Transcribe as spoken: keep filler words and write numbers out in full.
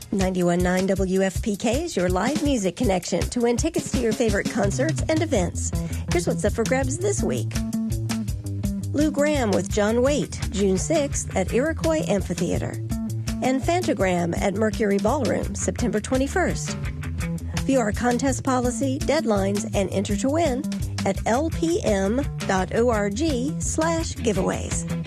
ninety-one point nine W F P K is your live music connection to win tickets to your favorite concerts and events. Here's what's up for grabs this week. Lou Gramm with John Waite, June sixth at Iroquois Amphitheater. And Fantagram at Mercury Ballroom, September twenty-first. View our contest policy, deadlines, and enter to win at lpm.org slash giveaways.